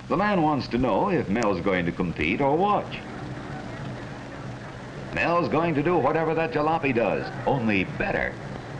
The man wants to know if Mel's going to compete or watch. Mel's going to do whatever that jalopy does, only better.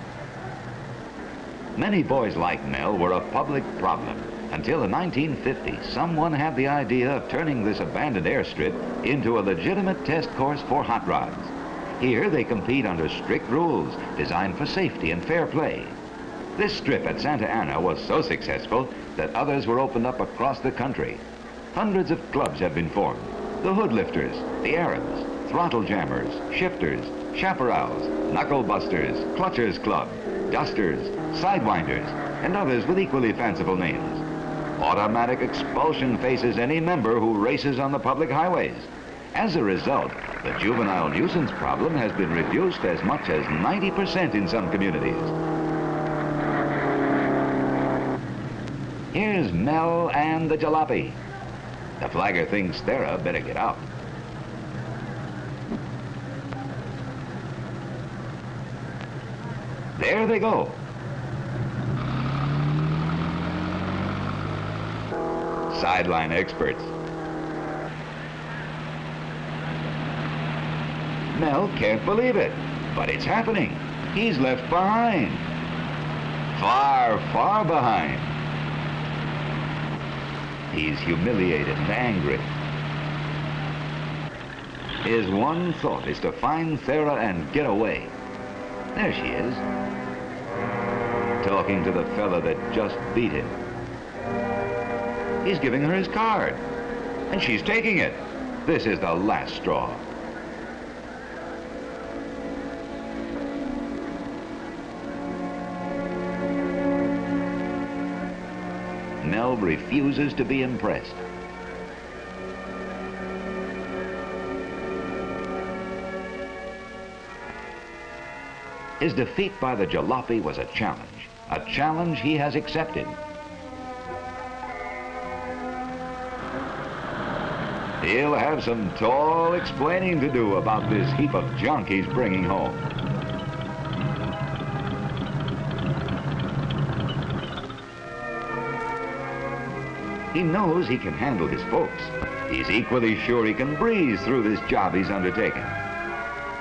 Many boys like Mel were a public problem until in 1950 someone had the idea of turning this abandoned airstrip into a legitimate test course for hot rods. Here they compete under strict rules designed for safety and fair play. This strip at Santa Ana was so successful that others were opened up across the country. Hundreds of clubs have been formed. The Hood Lifters, the Arabs, Throttle Jammers, Shifters, Chaparrals, Knuckle Busters, Clutchers Club, Dusters, Sidewinders, and others with equally fanciful names. Automatic expulsion faces any member who races on the public highways. As a result, the juvenile nuisance problem has been reduced as much as 90% in some communities. Here's Mel and the jalopy. The flagger thinks Thera better get out. There they go. Sideline experts. Mel can't believe it, but it's happening. He's left behind. Far, far behind. He's humiliated and angry. His one thought is to find Thera and get away. There she is, talking to the fella that just beat him. He's giving her his card, and she's taking it. This is the last straw. Mel refuses to be impressed. His defeat by the jalopy was a challenge he has accepted. He'll have some tall explaining to do about this heap of junk he's bringing home. He knows he can handle his folks. He's equally sure he can breeze through this job he's undertaken.